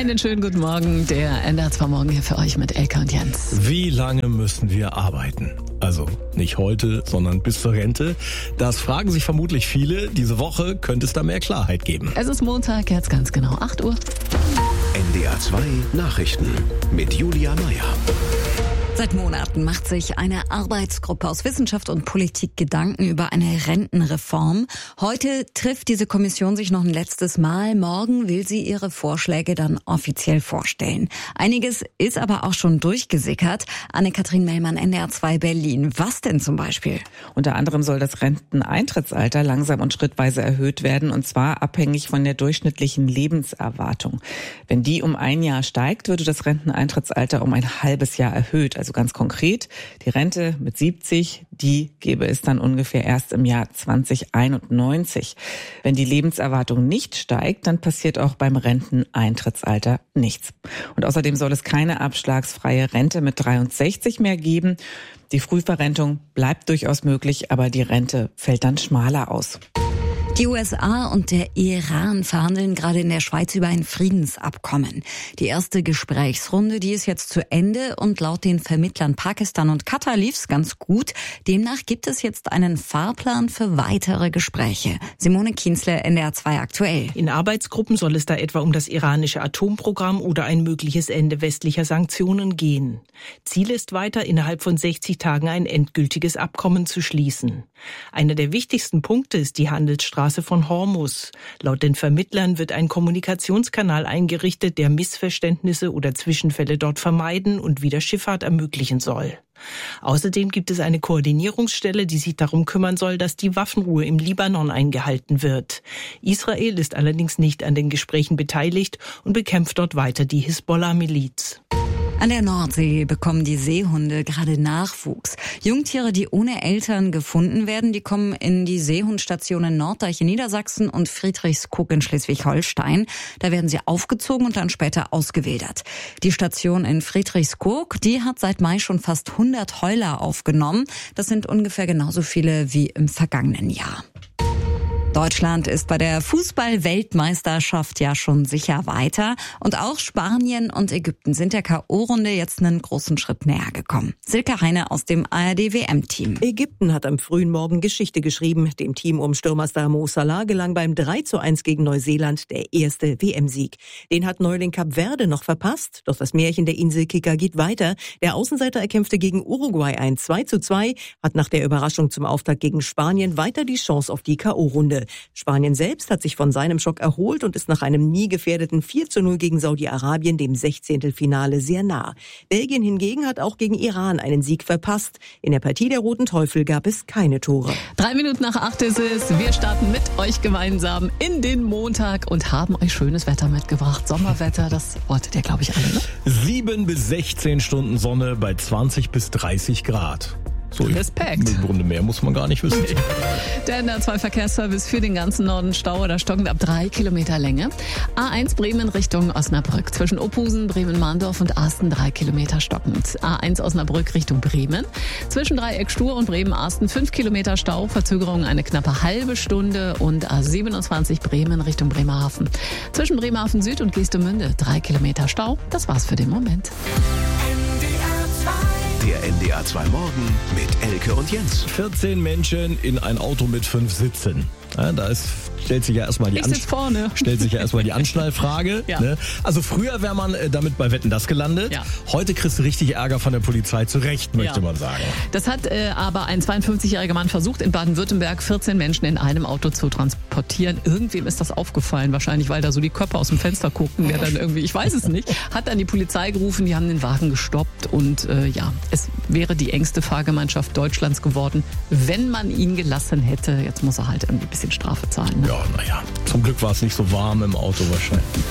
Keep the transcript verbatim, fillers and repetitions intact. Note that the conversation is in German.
Einen schönen guten Morgen, der N D R zwei Morgen hier für euch mit Elke und Jens. Wie lange müssen wir arbeiten? Also nicht heute, sondern bis zur Rente. Das fragen sich vermutlich viele. Diese Woche könnte es da mehr Klarheit geben. Es ist Montag, jetzt ganz genau acht Uhr. N D R zwei Nachrichten mit Julia Meyer. Seit Monaten macht sich eine Arbeitsgruppe aus Wissenschaft und Politik Gedanken über eine Rentenreform. Heute trifft diese Kommission sich noch ein letztes Mal. Morgen will sie ihre Vorschläge dann offiziell vorstellen. Einiges ist aber auch schon durchgesickert. Anne-Kathrin Mellmann, N D R zwei Berlin. Was denn zum Beispiel? Unter anderem soll das Renteneintrittsalter langsam und schrittweise erhöht werden, und zwar abhängig von der durchschnittlichen Lebenserwartung. Wenn die um ein Jahr steigt, würde das Renteneintrittsalter um ein halbes Jahr erhöht. Also ganz konkret, die Rente mit siebzig, die gäbe es dann ungefähr erst im Jahr zweitausendeinundneunzig. Wenn die Lebenserwartung nicht steigt, dann passiert auch beim Renteneintrittsalter nichts. Und außerdem soll es keine abschlagsfreie Rente mit dreiundsechzig mehr geben. Die Frühverrentung bleibt durchaus möglich, aber die Rente fällt dann schmaler aus. Die U S A und der Iran verhandeln gerade in der Schweiz über ein Friedensabkommen. Die erste Gesprächsrunde, die ist jetzt zu Ende, und laut den Vermittlern Pakistan und Katar lief's ganz gut. Demnach gibt es jetzt einen Fahrplan für weitere Gespräche. Simone Kienzle, N D R zwei aktuell. In Arbeitsgruppen soll es da etwa um das iranische Atomprogramm oder ein mögliches Ende westlicher Sanktionen gehen. Ziel ist weiter, innerhalb von sechzig Tagen ein endgültiges Abkommen zu schließen. Einer der wichtigsten Punkte ist die Handelsstraße von Hormuz. Laut den Vermittlern wird ein Kommunikationskanal eingerichtet, der Missverständnisse oder Zwischenfälle dort vermeiden und wieder Schifffahrt ermöglichen soll. Außerdem gibt es eine Koordinierungsstelle, die sich darum kümmern soll, dass die Waffenruhe im Libanon eingehalten wird. Israel ist allerdings nicht an den Gesprächen beteiligt und bekämpft dort weiter die Hisbollah-Miliz. An der Nordsee bekommen die Seehunde gerade Nachwuchs. Jungtiere, die ohne Eltern gefunden werden, die kommen in die Seehundstationen Norddeich in Niedersachsen und Friedrichskoog in Schleswig-Holstein. Da werden sie aufgezogen und dann später ausgewildert. Die Station in Friedrichskoog, die hat seit Mai schon fast hundert Heuler aufgenommen. Das sind ungefähr genauso viele wie im vergangenen Jahr. Deutschland ist bei der Fußball-Weltmeisterschaft ja schon sicher weiter. Und auch Spanien und Ägypten sind der K O-Runde jetzt einen großen Schritt näher gekommen. Silke Heine aus dem A R D-W M-Team. Ägypten hat am frühen Morgen Geschichte geschrieben. Dem Team um Stürmerstar Mo Salah gelang beim drei zu eins gegen Neuseeland der erste W M-Sieg. Den hat Neuling Kap Verde noch verpasst. Doch das Märchen der Inselkicker geht weiter. Der Außenseiter erkämpfte gegen Uruguay ein zwei zu zwei, hat nach der Überraschung zum Auftakt gegen Spanien weiter die Chance auf die K O-Runde. Spanien selbst hat sich von seinem Schock erholt und ist nach einem nie gefährdeten vier zu null gegen Saudi-Arabien dem Sechzehntelfinale sehr nah. Belgien hingegen hat auch gegen Iran einen Sieg verpasst. In der Partie der Roten Teufel gab es keine Tore. Drei Minuten nach acht ist es. Wir starten mit euch gemeinsam in den Montag und haben euch schönes Wetter mitgebracht. Sommerwetter, das wolltet ihr, glaube ich, alle, ne? Sieben bis sechzehn Stunden Sonne bei zwanzig bis dreißig Grad. So, Respekt. Im Grunde mehr muss man gar nicht wissen. Der N D R zwei Verkehrsservice für den ganzen Norden Stau oder stockend ab drei Kilometer Länge. A eins Bremen Richtung Osnabrück. Zwischen Ophusen, Bremen-Mahndorf und Asten drei Kilometer stockend. A eins Osnabrück Richtung Bremen. Zwischen Dreieck Stur und Bremen-Asten fünf Kilometer Stau. Verzögerung eine knappe halbe Stunde. Und A siebenundzwanzig Bremen Richtung Bremerhaven. Zwischen Bremerhaven Süd und Geestemünde drei Kilometer Stau. Das war's für den Moment. Der N D R zwei Morgen mit Elke und Jens. vierzehn Menschen in ein Auto mit fünf Sitzen. Ja, da ist, stellt sich ja erstmal die, Ich sitz vorne. stellt sich ja erstmal die Anschnallfrage. Ja. Ne? Also früher wäre man äh, damit bei Wetten, das gelandet. Ja. Heute kriegst du richtig Ärger von der Polizei, zu Recht, möchte Ja. man sagen. Das hat äh, aber ein zweiundfünfzigjähriger Mann versucht, in Baden-Württemberg vierzehn Menschen in einem Auto zu transportieren. Irgendwem ist das aufgefallen, wahrscheinlich, weil da so die Köpfe aus dem Fenster guckten. Der dann irgendwie, ich weiß es nicht, hat dann die Polizei gerufen, die haben den Wagen gestoppt. Und äh, ja, es wäre die engste Fahrgemeinschaft Deutschlands geworden, wenn man ihn gelassen hätte. Jetzt muss er halt irgendwie ein bisschen Strafe zahlen. Ne? Ja, naja, zum Glück war es nicht so warm im Auto wahrscheinlich.